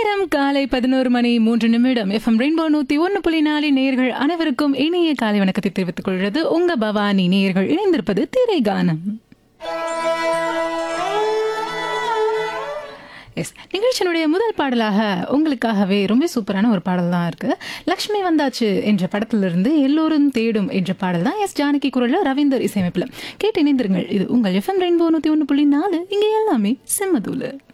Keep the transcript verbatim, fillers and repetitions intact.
நேரம் காலை பதினோரு மணி மூன்று நிமிடம். எஃப்எம் ரெயின்போ நூத்தி ஒன்னு புள்ளி நாலு நேயர்கள் அனைவருக்கும் இனிய காலை வணக்கத்தை தெரிவித்துக் கொள்கிறது உங்க பவானி. நேயர்கள் இணைந்திருப்பது திரை கானம். எஸ், நிகழ்ச்சியினுடைய முதல் பாடலாக உங்களுக்காகவே ரொம்ப சூப்பரான ஒரு பாடல் தான் இருக்கு. லக்ஷ்மி வந்தாச்சு என்ற படத்திலிருந்து எல்லோரும் தேடும் என்ற பாடல் தான் எஸ் ஜானகி குரல்ல ரவீந்தர் இசையமைப்புல கேட்டு இணைந்திருங்கள். இது உங்கள் எஃப்எம் ரெயின்போ நூத்தி ஒன்னு புள்ளி நாலு. இங்க எல்லாமே செம்மதூளு.